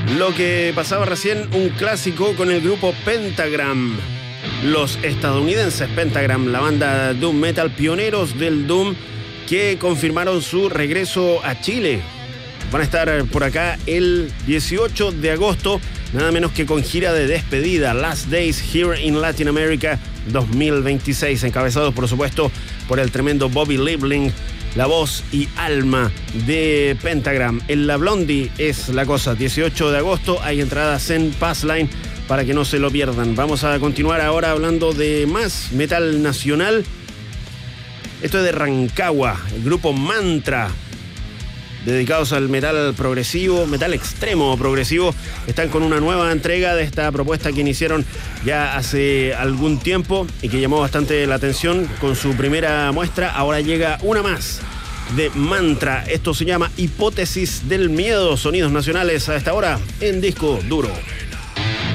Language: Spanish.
Lo que pasaba recién, un clásico con el grupo Pentagram. Los estadounidenses Pentagram, la banda doom metal, pioneros del doom, que confirmaron su regreso a Chile. Van a estar por acá el 18 de agosto, nada menos que con gira de despedida, Last Days Here in Latin America 2026, encabezados por supuesto por el tremendo Bobby Liebling, la voz y alma de Pentagram. En la Blondie es la cosa, 18 de agosto, hay entradas en Passline para que no se lo pierdan. Vamos a continuar ahora hablando de más metal nacional. Esto es de Rancagua, el grupo Mantra, dedicados al metal progresivo, metal extremo progresivo. Están con una nueva entrega de esta propuesta que iniciaron ya hace algún tiempo y que llamó bastante la atención con su primera muestra. Ahora llega una más de Mantra. Esto se llama Hipótesis del Miedo. Sonidos nacionales a esta hora en Disco Duro.